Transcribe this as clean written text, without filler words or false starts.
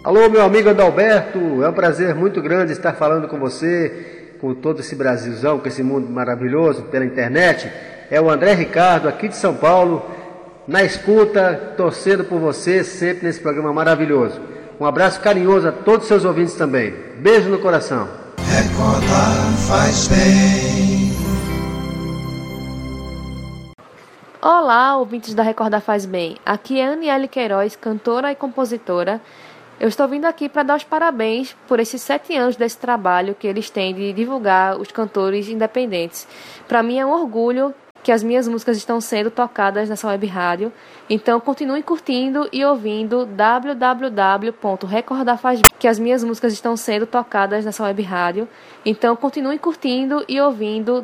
Alô, meu amigo Adalberto, é um prazer muito grande estar falando com você, com todo esse Brasilzão, com esse mundo maravilhoso pela internet. É o André Ricardo, aqui de São Paulo, na escuta, torcendo por você sempre nesse programa maravilhoso. Um abraço carinhoso a todos os seus ouvintes também. Beijo no coração. Recordar faz bem. Olá, ouvintes da Recordar Faz Bem. Aqui é Aniele Queiroz, cantora e compositora. Eu estou vindo aqui para dar os parabéns por esses 7 anos desse trabalho que eles têm de divulgar os cantores independentes. Para mim é um orgulho que as minhas músicas estão sendo tocadas nessa web rádio. Então continue curtindo e ouvindo www.recordarfazbem, que as minhas músicas estão sendo tocadas nessa web rádio. Então continue curtindo e ouvindo